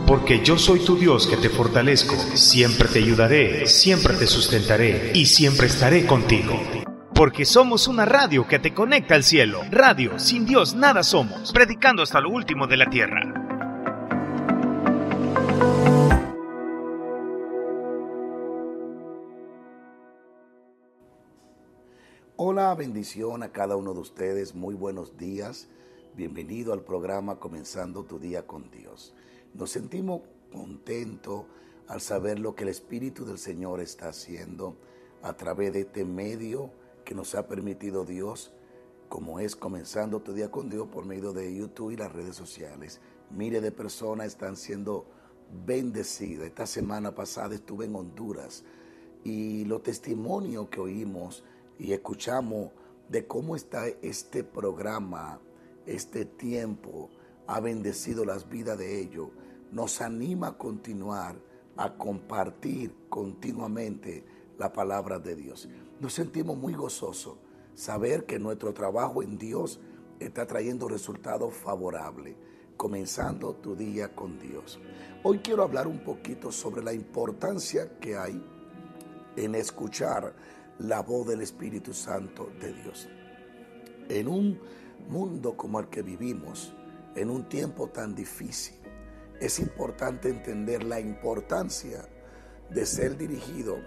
Porque yo soy tu Dios que te fortalezco, siempre te ayudaré, siempre te sustentaré y siempre estaré contigo. Porque somos una radio que te conecta al cielo. Radio, sin Dios nada somos, predicando hasta lo último de la tierra. Hola, bendición a cada uno de ustedes, muy buenos días, bienvenido al programa Comenzando tu Día con Dios. Nos sentimos contentos al saber lo que el Espíritu del Señor está haciendo a través de este medio que nos ha permitido Dios, como es Comenzando tu Día con Dios por medio de YouTube y las redes sociales. Miles de personas están siendo bendecidas. Esta semana pasada estuve en Honduras y los testimonios que oímos y escuchamos de cómo está este programa, este tiempo, ha bendecido las vidas de ellos, nos anima a continuar, a compartir continuamente la palabra de Dios. Nos sentimos muy gozosos, saber que nuestro trabajo en Dios está trayendo resultados favorables, comenzando tu día con Dios. Hoy quiero hablar un poquito sobre la importancia que hay en escuchar la voz del Espíritu Santo de Dios. En un mundo como el que vivimos, en un tiempo tan difícil, es importante entender la importancia de ser dirigido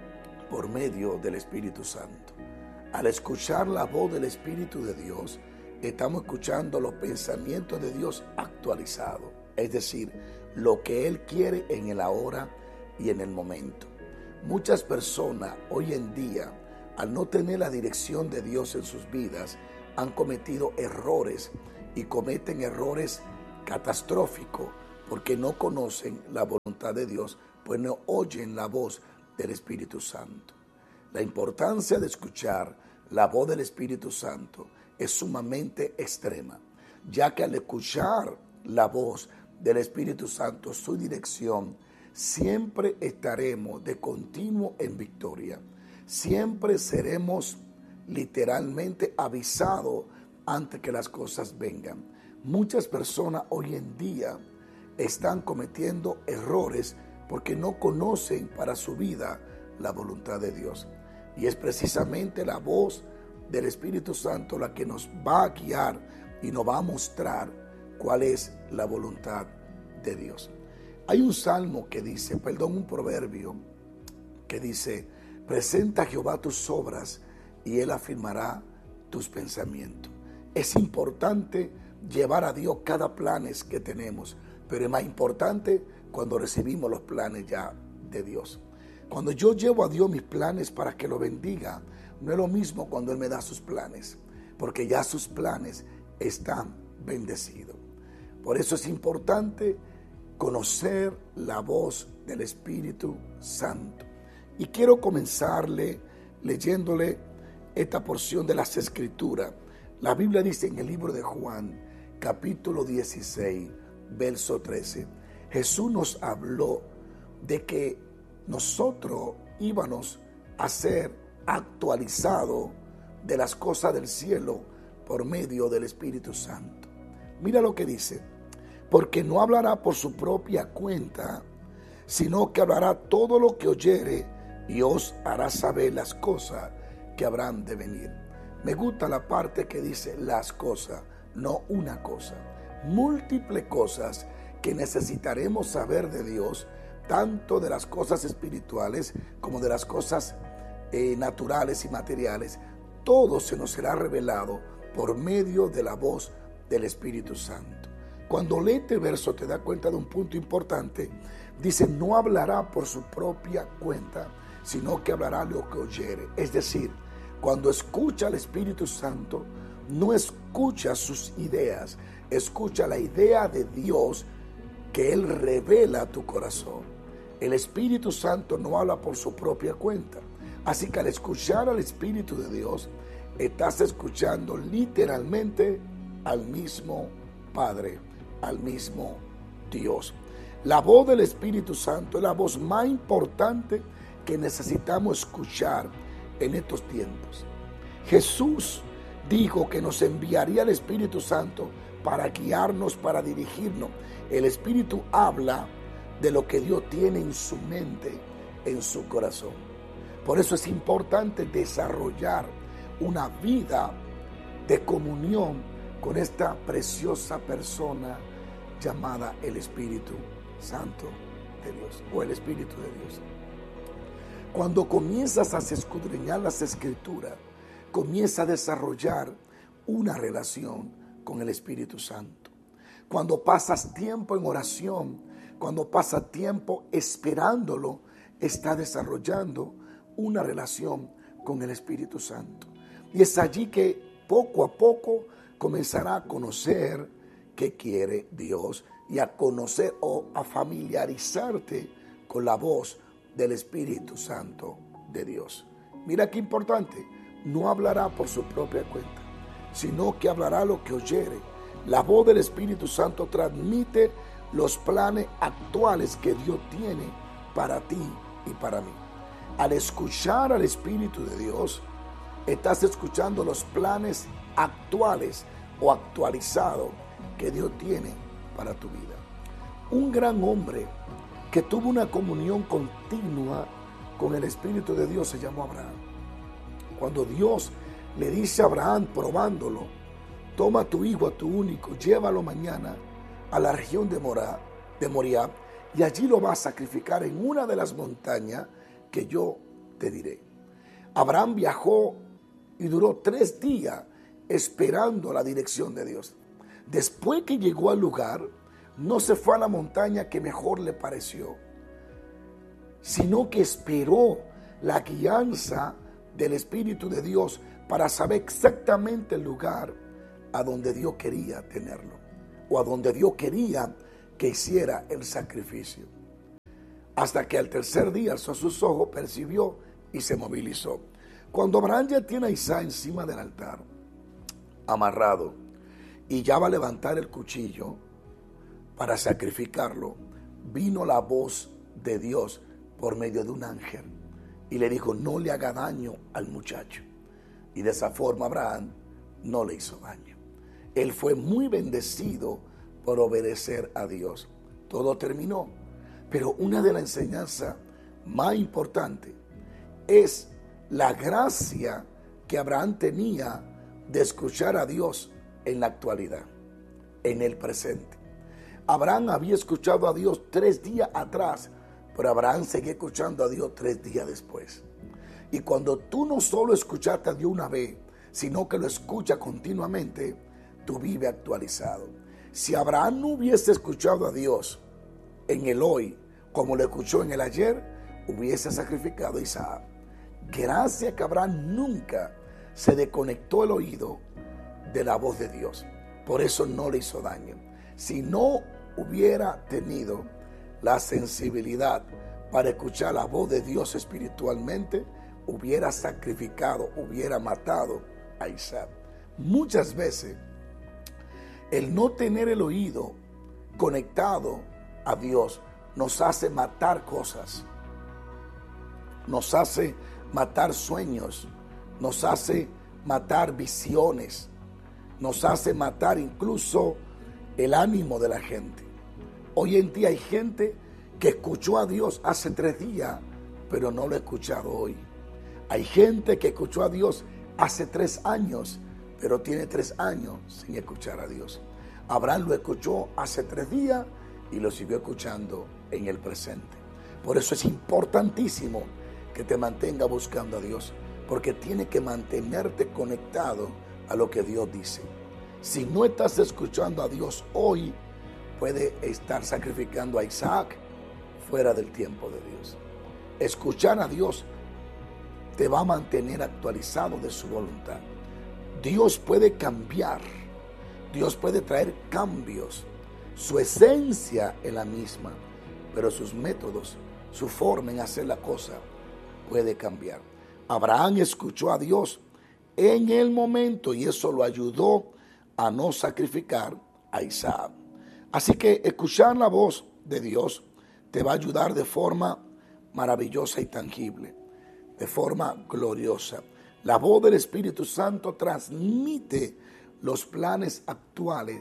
por medio del Espíritu Santo. Al escuchar la voz del Espíritu de Dios, estamos escuchando los pensamientos de Dios actualizados, es decir, lo que Él quiere en el ahora y en el momento. Muchas personas hoy en día, al no tener la dirección de Dios en sus vidas, han cometido errores y cometen errores catastróficos porque no conocen la voluntad de Dios, pues no oyen la voz del Espíritu Santo. La importancia de escuchar la voz del Espíritu Santo es sumamente extrema, ya que al escuchar la voz del Espíritu Santo, su dirección, siempre estaremos de continuo en victoria. Siempre seremos literalmente avisados antes que las cosas vengan. Muchas personas hoy en día están cometiendo errores porque no conocen para su vida la voluntad de Dios. Y es precisamente la voz del Espíritu Santo la que nos va a guiar y nos va a mostrar cuál es la voluntad de Dios. Hay un salmo que dice, un proverbio que dice, presenta a Jehová tus obras y Él afirmará tus pensamientos. Es importante llevar a Dios cada planes que tenemos, pero es más importante cuando recibimos los planes ya de Dios. Cuando yo llevo a Dios mis planes para que lo bendiga, no es lo mismo cuando Él me da sus planes, porque ya sus planes están bendecidos. Por eso es importante conocer la voz del Espíritu Santo. Y quiero comenzarle leyéndole esta porción de las Escrituras. La Biblia dice en el libro de Juan, capítulo 16, verso 13, Jesús nos habló de que nosotros íbamos a ser actualizados de las cosas del cielo por medio del Espíritu Santo. Mira lo que dice, porque no hablará por su propia cuenta, sino que hablará todo lo que oyere y os hará saber las cosas que habrán de venir. Me gusta la parte que dice las cosas, no una cosa. Múltiples cosas que necesitaremos saber de Dios, tanto de las cosas espirituales como de las cosas naturales y materiales. Todo se nos será revelado por medio de la voz del Espíritu Santo. Cuando lees este verso te das cuenta de un punto importante. Dice, no hablará por su propia cuenta, sino que hablará lo que oyere. Es decir, cuando escucha al Espíritu Santo, no escucha sus ideas, escucha la idea de Dios que Él revela a tu corazón. El Espíritu Santo no habla por su propia cuenta. Así que al escuchar al Espíritu de Dios, estás escuchando literalmente al mismo Padre, al mismo Dios. La voz del Espíritu Santo es la voz más importante que necesitamos escuchar en estos tiempos. Jesús dijo que nos enviaría el Espíritu Santo para guiarnos, para dirigirnos. El Espíritu habla de lo que Dios tiene en su mente, en su corazón. Por eso es importante desarrollar una vida de comunión con esta preciosa persona llamada el Espíritu Santo de Dios, o el Espíritu de Dios. Cuando comienzas a escudriñar las Escrituras, comienza a desarrollar una relación con el Espíritu Santo. Cuando pasas tiempo en oración, cuando pasas tiempo esperándolo, está desarrollando una relación con el Espíritu Santo. Y es allí que poco a poco comenzará a conocer qué quiere Dios y a conocer o a familiarizarte con la voz del Espíritu Santo de Dios. Mira qué importante, no hablará por su propia cuenta, sino que hablará lo que oyere. La voz del Espíritu Santo transmite los planes actuales que Dios tiene para ti y para mí. Al escuchar al Espíritu de Dios, estás escuchando los planes actuales o actualizados que Dios tiene para tu vida. Un gran hombre que tuvo una comunión continua con el Espíritu de Dios se llamó Abraham. Cuando Dios le dice a Abraham, probándolo, toma a tu hijo, a tu único, llévalo mañana a la región de Moriah, y allí lo vas a sacrificar en una de las montañas que yo te diré. Abraham viajó y duró 3 días esperando la dirección de Dios. Después que llegó al lugar, no se fue a la montaña que mejor le pareció, sino que esperó la guianza del Espíritu de Dios para saber exactamente el lugar a donde Dios quería tenerlo, o a donde Dios quería que hiciera el sacrificio. Hasta que al 3er día alzó sus ojos, percibió y se movilizó. Cuando Abraham ya tiene a Isaac encima del altar, amarrado, y ya va a levantar el cuchillo para sacrificarlo, vino la voz de Dios por medio de un ángel y le dijo, no le haga daño al muchacho. Y de esa forma Abraham no le hizo daño. Él fue muy bendecido por obedecer a Dios. Todo terminó, pero una de las enseñanzas más importantes es la gracia que Abraham tenía de escuchar a Dios en la actualidad, en el presente. Abraham había escuchado a Dios 3 días atrás, pero Abraham seguía escuchando a Dios 3 días después. Y cuando tú no solo escuchaste a Dios una vez, sino que lo escuchas continuamente, tú vives actualizado. Si Abraham no hubiese escuchado a Dios en el hoy, como lo escuchó en el ayer, hubiese sacrificado a Isaac. Gracias que Abraham nunca se desconectó el oído de la voz de Dios. Por eso no le hizo daño. Si no hubiera tenido la sensibilidad para escuchar la voz de Dios espiritualmente, hubiera sacrificado, hubiera matado a Isaac. Muchas veces el no tener el oído conectado a Dios nos hace matar cosas, nos hace matar sueños, nos hace matar visiones, nos hace matar incluso el ánimo de la gente. Hoy en día hay gente que escuchó a Dios hace 3 días, pero no lo ha escuchado hoy. Hay gente que escuchó a Dios hace 3 años, pero tiene 3 años sin escuchar a Dios. Abraham lo escuchó hace 3 días y lo siguió escuchando en el presente. Por eso es importantísimo que te mantenga buscando a Dios, porque tiene que mantenerte conectado a lo que Dios dice. Si no estás escuchando a Dios hoy, puede estar sacrificando a Isaac fuera del tiempo de Dios. Escuchar a Dios te va a mantener actualizado de su voluntad. Dios puede cambiar, Dios puede traer cambios. Su esencia es la misma, pero sus métodos, su forma en hacer la cosa puede cambiar. Abraham escuchó a Dios en el momento y eso lo ayudó a no sacrificar a Isaac. Así que escuchar la voz de Dios te va a ayudar de forma maravillosa y tangible, de forma gloriosa. La voz del Espíritu Santo transmite los planes actuales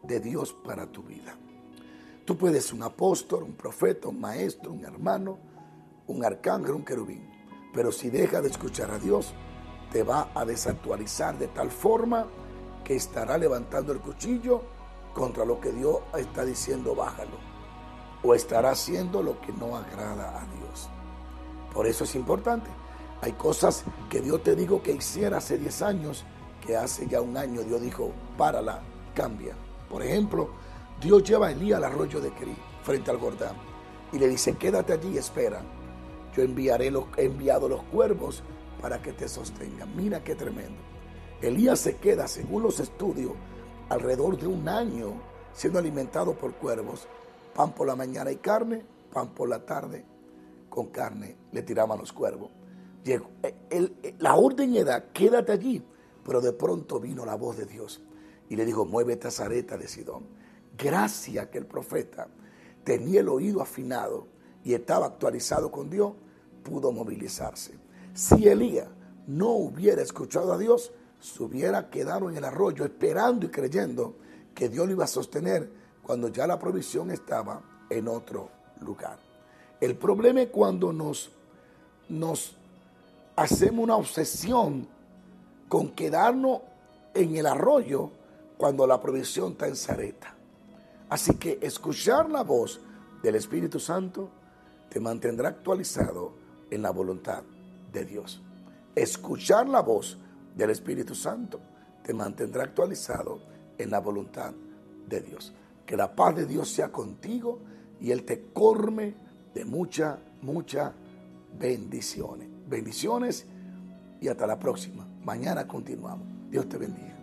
de Dios para tu vida. Tú puedes ser un apóstol, un profeta, un maestro, un hermano, un arcángel, un querubín. Pero si dejas de escuchar a Dios, te va a desactualizar de tal forma que estará levantando el cuchillo contra lo que Dios está diciendo, bájalo. O estará haciendo lo que no agrada a Dios. Por eso es importante. Hay cosas que Dios te dijo que hiciera hace 10 años, que hace ya un año Dios dijo, párala, cambia. Por ejemplo, Dios lleva a Elías al arroyo de Crí, frente al Jordán, y le dice, quédate allí y espera. Yo he enviado los cuervos para que te sostengan. Mira qué tremendo. Elías se queda, según los estudios, alrededor de un año siendo alimentado por cuervos. Pan por la mañana y carne, pan por la tarde con carne le tiraban los cuervos. Llegó, la orden era, quédate allí. Pero de pronto vino la voz de Dios y le dijo, muévete a Sarepta de Sidón. Gracias que el profeta tenía el oído afinado y estaba actualizado con Dios, pudo movilizarse. Si Elías no hubiera escuchado a Dios, se hubiera quedado en el arroyo esperando y creyendo que Dios lo iba a sostener cuando ya la provisión estaba en otro lugar. El problema es cuando nos hacemos una obsesión con quedarnos en el arroyo cuando la provisión está en Sarepta. Así que escuchar la voz del Espíritu Santo te mantendrá actualizado en la voluntad de Dios. Escuchar la voz del Espíritu Santo te mantendrá actualizado en la voluntad de Dios. Que la paz de Dios sea contigo y Él te colme de muchas bendiciones. Bendiciones y hasta la próxima. Mañana continuamos. Dios te bendiga.